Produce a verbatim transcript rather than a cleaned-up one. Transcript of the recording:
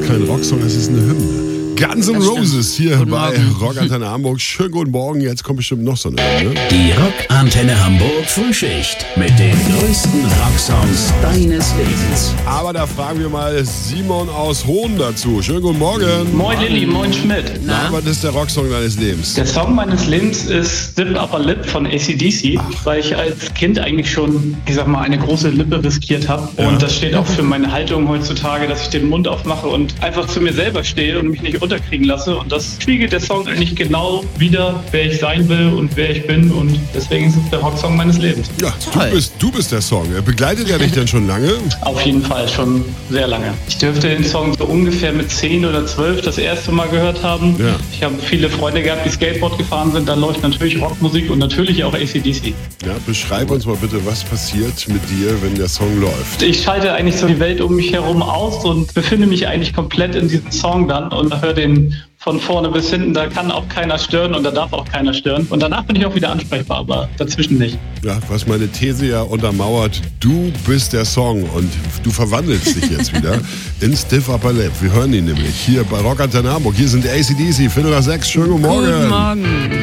kein Rocksong, es ist eine Hymne. Guns N' Roses hier Guten bei Morgen. Rockantenne Hamburg. Schönen guten Morgen, jetzt kommt bestimmt noch so eine Hymne. Die Rockantenne Hamburg Frühschicht mit den größten Rocksongs deines Lebens. Aber da fragen wir mal Simon aus Hohn dazu. Schönen guten Morgen. Moin Lilly, moin Schmidt. Na, was ist der Rocksong deines Lebens? Der Song meines Lebens ist Dip Upper Lip von A C D C, weil ich als Kind eigentlich schon, ich sag mal, eine große Lippe riskiert habe. Ja. Und das steht auch für meine Haltung heutzutage, dass ich den Mund aufmache und einfach zu mir selber stehe und mich nicht unterkriegen lasse. Und das spiegelt der Song eigentlich genau wider, wer ich sein will und wer ich bin. Und deswegen ist es der Rocksong meines Lebens. Ja, du bist, du bist der Song. Begleitet er dich denn schon lange? Auf jeden Fall schon sehr lange. Ich dürfte den Song so ungefähr mit zehn oder zwölf das erste Mal gehört haben. Ja. Ich habe viele Freunde gehabt, die Skateboard gefahren sind. Da läuft natürlich Rockmusik und natürlich auch A C D C. Ja, beschreib uns mal bitte, was passiert mit dir, wenn der Song läuft. Ich schalte eigentlich so die Welt um mich herum aus und befinde mich eigentlich komplett in diesem Song dann und höre den von vorne bis hinten. Da kann auch keiner stören und da darf auch keiner stören. Und danach bin ich auch wieder ansprechbar, aber dazwischen nicht. Ja, was meine These ja untermauert, du bist der Song und du verwandelst dich jetzt wieder in Stiff Upper Lip. Wir hören ihn nämlich hier bei Rockantenne Hamburg. Hier sind A C D C, Viertel nach sechs. Schönen guten Morgen. Guten Morgen.